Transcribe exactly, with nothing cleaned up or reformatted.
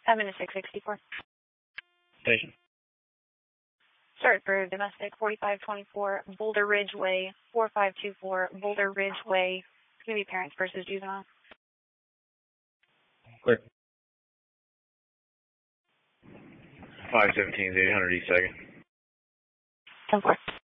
Seven to six sixty-four. Station. Sorry for domestic, forty-five twenty-four, Boulder Ridge Way, four five two four, Boulder Ridge Way. It's going to be parents versus juvenile. Clear. five seventeen, eight hundred East Second. ten four.